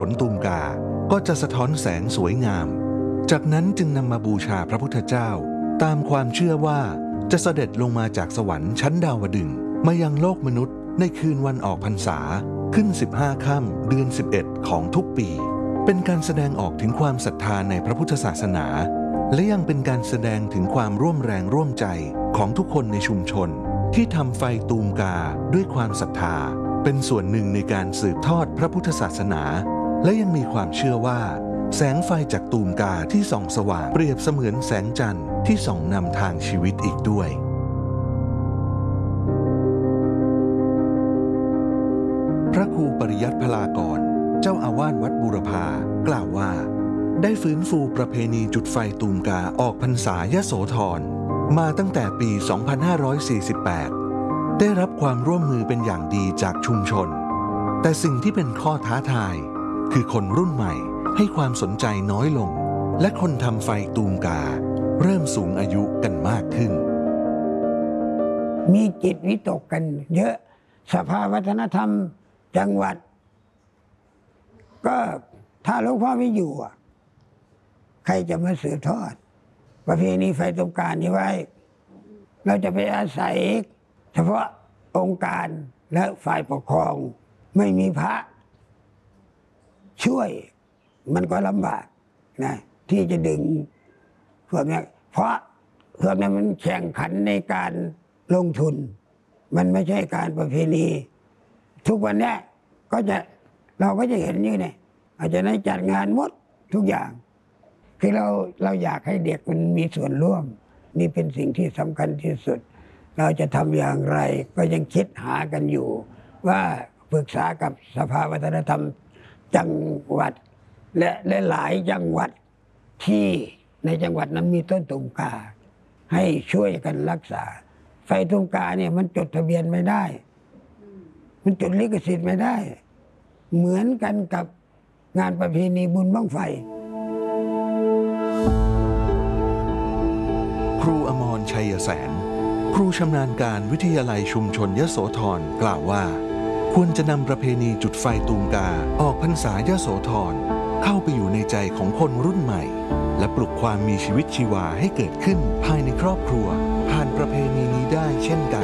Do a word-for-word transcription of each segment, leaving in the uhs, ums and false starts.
ผลตูมกาก็จะสะท้อนแสงสวยงามจากนั้นจึงนำมาบูชาพระพุทธเจ้าตามความเชื่อว่าจะเสด็จลงมาจากสวรรค์ชั้นดาวดึงส์มายังโลกมนุษย์ในคืนวันออกพรรษาขึ้นสิบห้าค่ำเดือนสิบเอ็ดของทุกปีเป็นการแสดงออกถึงความศรัทธาในพระพุทธศาสนาและยังเป็นการแสดงถึงความร่วมแรงร่วมใจของทุกคนในชุมชนที่ทำไฟตูมกาด้วยความศรัทธาเป็นส่วนหนึ่งในการสืบทอดพระพุทธศาสนาและยังมีความเชื่อว่าแสงไฟจากตูมกาที่ส่องสว่างเปรียบเสมือนแสงจันทร์ที่ส่องนำทางชีวิตอีกด้วยพระครูปริยัติพลากรเจ้าอาวาสวัดบูรพากล่าวว่าได้ฟื้นฟูประเพณีจุดไฟตูมกาออกพรรษายโสธรมาตั้งแต่ปี สองพันห้าร้อยสี่สิบแปด ได้รับความร่วมมือเป็นอย่างดีจากชุมชนแต่สิ่งที่เป็นข้อท้าทายคือคนรุ่นใหม่ให้ความสนใจน้อยลงและคนทำไฟตูมกาเริ่มสูงอายุกันมากขึ้นมีจิตวิตกกันเยอะสภาวัฒนธรรมจังหวัดก็ถ้าหลวงพ่อไม่อยู่ใครจะมาสืบทอดประเพณีไฟตูมกานี้ไว้เราจะไปอาศัยเฉพาะองค์การและฝ่ายปกครองไม่มีพระช่วยมันก็ลำบากนะที่จะดึงพวกนี้เพราะพวกนั้นมันแข่งขันในการลงทุนมันไม่ใช่การประเพณีทุกวันนี้ก็จะเราก็จะเห็นอยู่เนี่ยอาจจะได้จัดงานหมดทุกอย่างคือเราเราอยากให้เด็กมันมีส่วนร่วมนี่เป็นสิ่งที่สำคัญที่สุดเราจะทำอย่างไรก็ยังคิดหากันอยู่ว่าปรึกษากับสภาวัฒนธรรมจังหวัดและหลายจังหวัดที่ในจังหวัดนั้นมีต้นตูมกาให้ช่วยกันรักษาไฟตูมกาเนี่ยมันจดทะเบียนไม่ได้มันจดลิขสิทธิ์ไม่ได้เหมือนกันกับงานประเพณีบุญบั้งไฟครูอมรชัยแสนครูชำนาญการวิทยาลัยชุมชนยโสธรกล่าวว่าควรจะนำประเพณีจุดไฟตูมกาออกพรรษายโสธรเข้าไปอยู่ในใจของคนรุ่นใหม่และปลุกความมีชีวิตชีวาให้เกิดขึ้นภายในครอบครัวผ่านประเพณีนี้ได้เช่นกัน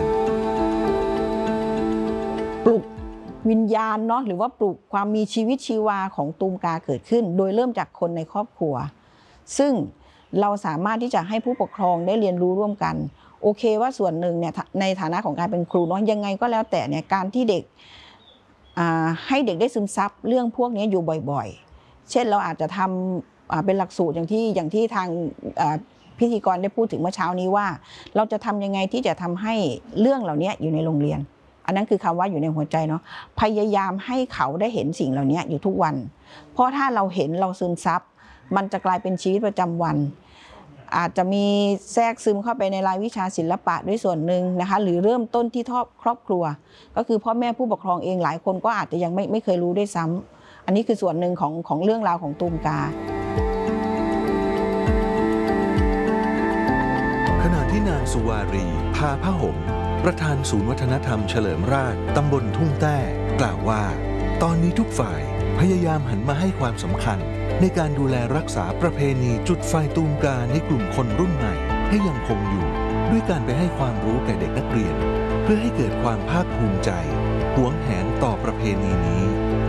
ปลุกวิญญาณเนาะหรือว่าปลุกความมีชีวิตชีวาของตูมกาเกิดขึ้นโดยเริ่มจากคนในครอบครัวซึ่งเราสามารถที่จะให้ผู้ปกครองได้เรียนรู้ร่วมกันโอเคว่าส่วนหนึ่งเนี่ยในฐานะของการเป็นครูเนาะยังไงก็แล้วแต่เนี่ยการที่เด็กให้เด็กได้ซึมซับเรื่องพวกนี้อยู่บ่อยๆเช่นเราอาจจะทำเป็นหลักสูตรอย่างที่อย่างที่ทางพิธีกรได้พูดถึงเมื่อเช้านี้ว่าเราจะทำยังไงที่จะทำให้เรื่องเหล่านี้อยู่ในโรงเรียนอันนั้นคือคำว่าอยู่ในหัวใจเนาะพยายามให้เขาได้เห็นสิ่งเหล่านี้อยู่ทุกวันเพราะถ้าเราเห็นเราซึมซับมันจะกลายเป็นชีวิตประจำวันอาจจะมีแทรกซึมเข้าไปในรายวิชาศิลปะด้วยส่วนหนึ่งนะคะหรือเริ่มต้นที่ทอบครอบครัวก็คือพ่อแม่ผู้ปกครองเองหลายคนก็อาจจะยังไม่ไม่เคยรู้ด้วยซ้ำอันนี้คือส่วนหนึ่งของของเรื่องราวของตูมกาขณะที่นางสุวารีพาพหงประธานศูนย์วัฒนธรรมเฉลิมราชตำบลทุ่งแต้กล่าวว่าตอนนี้ทุกฝ่ายพยายามหันมาให้ความสำคัญในการดูแลรักษาประเพณีจุดไฟตูมกาในกลุ่มคนรุ่นใหม่ให้ยังคงอยู่ด้วยการไปให้ความรู้แก่เด็กนักเรียนเพื่อให้เกิดความภาคภูมิใจหวงแหนต่อประเพณีนี้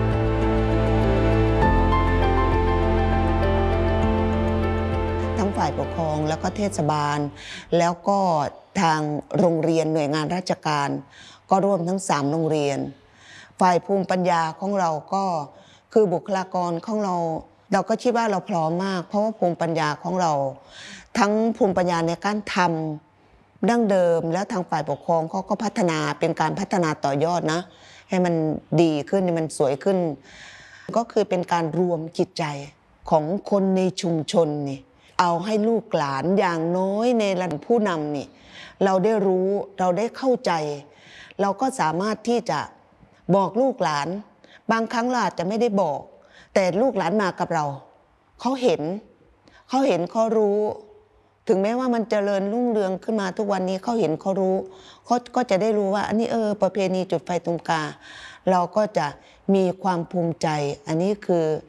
ทั้งฝ่ายปกครองแล้วก็เทศบาลแล้วก็ทางโรงเรียนหน่วยงานราชการก็ร่วมทั้งสามโรงเรียนฝ่ายภูมิปัญญาของเราก็คือบุคลากรของเราเราก็คิดว่าเราพร้อมมากเพราะว่าภูมิปัญญาของเราทั้งภูมิปัญญาในการทำดั้งเดิมแล้วทางฝ่ายปกครองเขาก็พัฒนาเป็นการพัฒนาต่อยอดนะให้มันดีขึ้นให้มันสวยขึ้นก็คือเป็นการรวมจิตใจของคนในชุมชนนี่เอาให้ลูกหลานอย่างน้อยในระดับผู้นำนี่เราได้รู้เราได้เข้าใจเราก็สามารถที่จะบอกลูกหลานบางครั้งเราอาจจะไม่ได้บอกแต่ลูกหลานมากับเราเขาเห็นเขาเห็นเขารู้ถึงแม้ว่ามันเจริญรุ่งเรืองขึ้นมาทุกวันนี้เขาเห็นเขารู้เขาก็จะได้รู้ว่าอันนี้เออประเพณีจุดไฟตูมกาเราก็จะมีความภูมิใจอันนี้คือ